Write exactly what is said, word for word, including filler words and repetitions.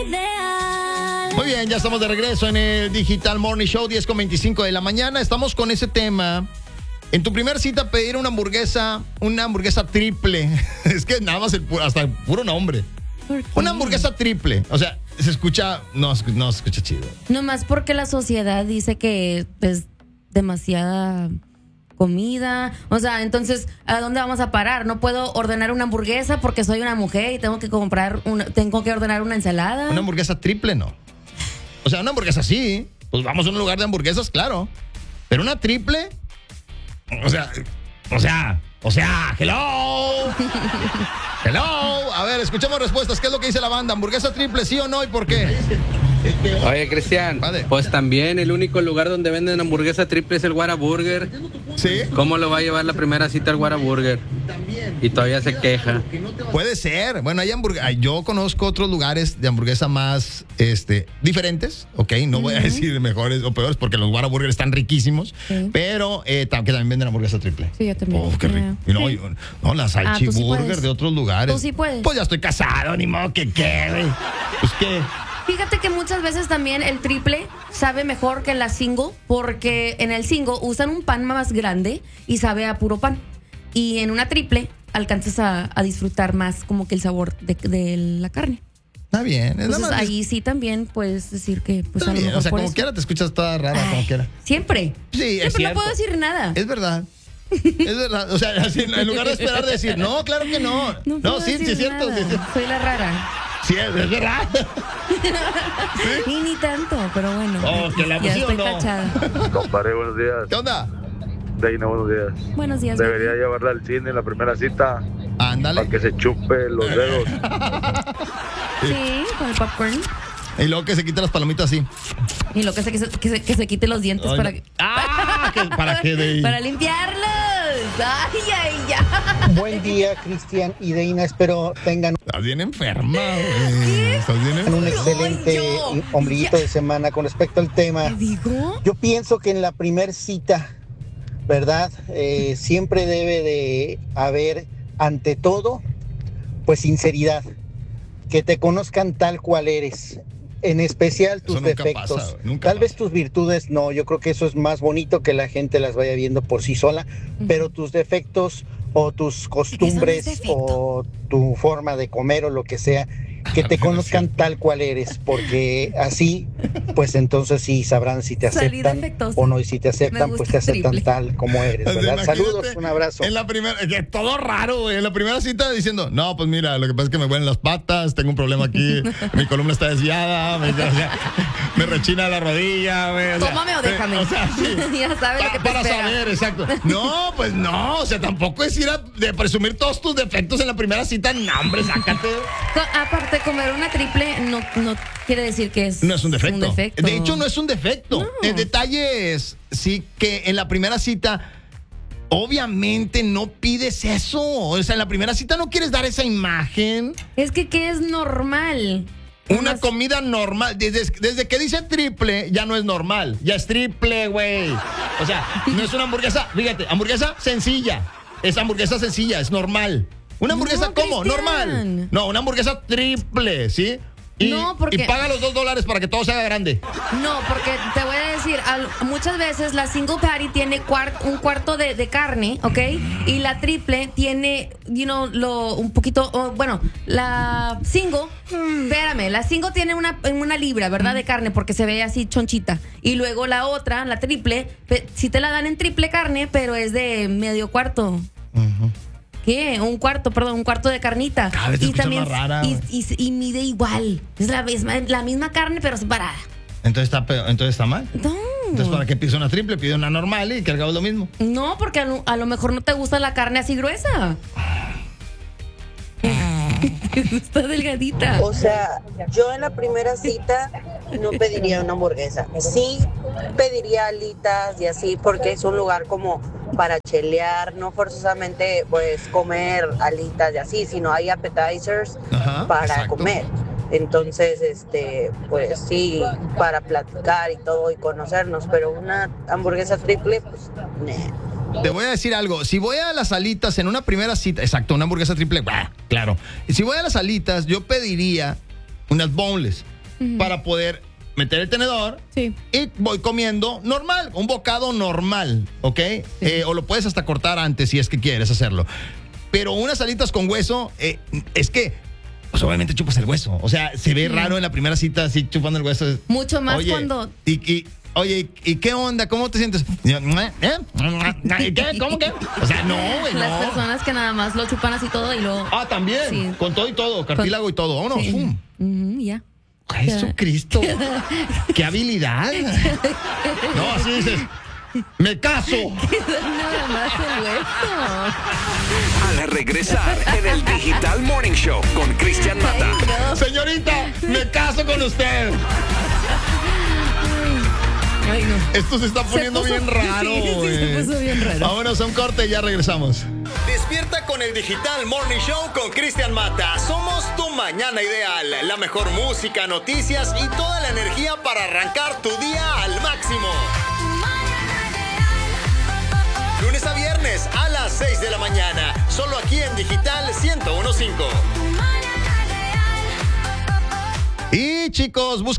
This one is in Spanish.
Muy bien, ya estamos de regreso en el Digital Morning Show, diez con veinticinco de la mañana. Estamos con ese tema. En tu primera cita pedir una hamburguesa, una hamburguesa triple. Es que nada más el pu- hasta el puro nombre. Una hamburguesa triple. O sea, se escucha, no, no se escucha chido. Nomás porque la sociedad dice que es demasiada comida. O sea, entonces, ¿a dónde vamos a parar? No puedo ordenar una hamburguesa porque soy una mujer y tengo que comprar una, tengo que ordenar una ensalada. Una hamburguesa triple, no. O sea, una hamburguesa sí. Pues vamos a un lugar de hamburguesas, claro. Pero una triple, o sea, o sea, o sea, hello. Hello. A ver, escuchemos respuestas. ¿Qué es lo que dice la banda? ¿Hamburguesa triple, sí o no y por qué? Oye, Cristian, Vale. pues también el único lugar donde venden hamburguesa triple es el Whataburger. Sí. ¿Cómo lo va a llevar la primera cita al Whataburger? Y todavía se queja. Puede ser. Bueno, hay hamburguesas. Yo conozco otros lugares de hamburguesa más este, diferentes, ¿ok? No voy a decir mejores o peores porque los Whataburger están riquísimos, Sí. pero eh, tam- que también venden hamburguesa triple. Sí, yo también. Oh, qué rico. Y no, Sí. yo- no, la Ah, tú sí salchiburger puedes. de otros lugares. Tú sí puedes. Pues ya estoy casado, ni modo que qué, güey. Pues qué. Fíjate que muchas veces también el triple sabe mejor que la single porque en el single usan un pan más grande y sabe a puro pan. Y en una triple alcanzas a, a disfrutar más como que el sabor de, de la carne. Está bien. Es nada Entonces más- ahí sí también puedes decir que pues está a lo bien. mejor O sea, por como eso. quiera te escuchas toda rara, como quiera. Siempre. Sí, es Siempre no cierto. puedo decir nada. Es verdad. Es verdad. O sea, así, en lugar de esperar de decir, no, claro que no. No, puedo sí, sí, decir es cierto. nada. Sí, es cierto. Soy la rara. Sí, es, es verdad. Y ni tanto, pero bueno. Oh, que la ya emoción, estoy no. tachada. Compadre, buenos días. ¿Qué onda? Deina, buenos días. Buenos días. Debería baby. llevarla al cine en la primera cita Ándale. para que se chupe los dedos. Sí, con el popcorn. Y luego que se quite las palomitas así. Y lo que se, que se, que se, que se quite los dientes Ay, para no. que- ¡Ah! que- ¿Para qué de para limpiarlos. Ay, ay, ya. Buen día, Cristian y Deina. Espero tengan Estás bien enferma, güey. Estás bien enferma. un excelente yo. ombliguito de semana. Con respecto al tema, ¿Te digo? yo pienso que en la primer cita, ¿verdad? Eh, siempre debe de haber, ante todo, pues sinceridad. Que te conozcan tal cual eres. En especial tus Eso nunca defectos. pasa, güey, nunca Tal vez pasa. tus virtudes no. Yo creo que eso es más bonito que la gente las vaya viendo por sí sola. Pero tus defectos o tus costumbres defecto. o tu forma de comer o lo que sea, que te conozcan tal cual eres, porque así, pues entonces sí sabrán si te Salí aceptan defectuosa. o no, y si te aceptan, Me pues gusta te aceptan triple. tal como eres, O sea, ¿verdad? imagínate Saludos, un abrazo. En la primera, que todo raro, güey. En la primera cita diciendo, no, pues mira, lo que pasa es que me duelen las patas, tengo un problema aquí, mi columna está desviada, me, o sea, me rechina la rodilla, güey. O sea, Tómame o déjame. O sea, sí. Ya sabes lo Pa- que te para espera. saber, exacto. No, pues no, o sea, tampoco es ir a de presumir todos tus defectos en la primera cita. No, hombre, sácate. Co- Aparte, comer una triple no, no quiere decir que es No es un defecto. defecto. De hecho, no es un defecto. No. El detalle es, sí, que en la primera cita, obviamente no pides eso. O sea, en la primera cita no quieres dar esa imagen. Es que, ¿qué es normal? Una Unas- comida normal. Desde, desde que dice triple, ya no es normal. Ya es triple, güey. O sea, no es una hamburguesa. Fíjate, hamburguesa sencilla. Es hamburguesa sencilla, es normal. ¿Una hamburguesa No, cómo? Cristian. Normal. No, una hamburguesa triple, ¿sí? Y, No, porque- y paga los dos dólares para que todo se haga grande. No, porque te voy a decir, al- muchas veces la single patty tiene cuart- un cuarto de, de carne, ¿ok? Y la triple tiene, you know, lo, un poquito, oh, bueno, la single, espérame, la single tiene una, una libra, ¿verdad? De carne, porque se ve así chonchita. Y luego la otra, la triple, pe- sí te la dan en triple carne, pero es de medio cuarto. ¿Qué? Un cuarto, perdón, un cuarto de carnita. Cada vez te escuchas más rara, y, güey. y, y mide igual. Es la misma, la misma carne, pero separada. Entonces está, peor- entonces está mal. No. Entonces, ¿para qué pides una triple? Pide una normal y que al cabo es lo mismo. No, porque a lo, a lo mejor no te gusta la carne así gruesa. Te gusta delgadita. O sea, yo en la primera cita no pediría una hamburguesa. Sí pediría alitas y así, porque es un lugar como para chelear, no forzosamente pues comer alitas y así, sino hay appetizers Ajá, para exacto. comer. Entonces, este, pues sí, para platicar y todo y conocernos, pero una hamburguesa triple, pues, nah. Te voy a decir algo. Si voy a las alitas en una primera cita, exacto, una hamburguesa triple, bah, claro. Y si voy a las alitas, yo pediría unas boneless. Ujú. para poder meter el tenedor Sí. y voy comiendo normal, un bocado normal, ¿ok? Eh, o lo puedes hasta cortar antes si es que quieres hacerlo. Pero unas alitas con hueso, eh, es que, pues obviamente chupas el hueso. O sea, se ve Sí. raro en la primera cita así chupando el hueso. Mucho más Oye, cuando... Y, y, oye, ¿y qué onda? ¿Cómo te sientes? ¿Eh? ¿Qué? ¿Cómo que? O sea, no, güey, no. Las personas que nada más lo chupan así todo y luego... Ah, también. Sí. Con todo y todo, cartílago y todo. Vámonos. Sí. ¡Fum! Ujú, ya. Jesucristo. ¡Qué habilidad! No, así dices. ¡Me caso! Nada más el hueso. Al regresar en el Digital Morning Show con Cristian Mata. Ay, no. Señorita, me caso con usted. Ay, no. Esto se está poniendo puso- bien raro, sí, sí, güey. se puso bien raro. Vámonos a un corte y ya regresamos. Despierta con el Digital Morning Show con Cristian Mata. Somos tu mañana ideal. La mejor música, noticias y toda la energía para arrancar tu día al máximo. Lunes a viernes a las seis de la mañana. Solo aquí en Digital ciento uno punto cinco. Y chicos, busca